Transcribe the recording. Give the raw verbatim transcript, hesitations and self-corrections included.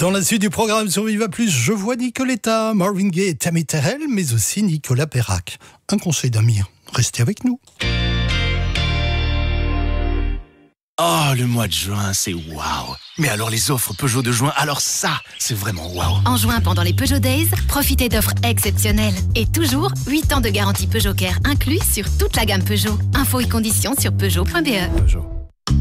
Dans la suite du programme sur Viva Plus, je vois Nicoletta, Marvin Gaye et Tammy Terrell, mais aussi Nicolas Perrac. Un conseil d'Amir, restez avec nous. Oh, le mois de juin, c'est waouh. Mais alors les offres Peugeot de juin, alors ça, c'est vraiment waouh. En juin, pendant les Peugeot Days, profitez d'offres exceptionnelles. Et toujours, huit ans de garantie Peugeot Care inclus sur toute la gamme Peugeot. Infos et conditions sur Peugeot point B E. Peugeot.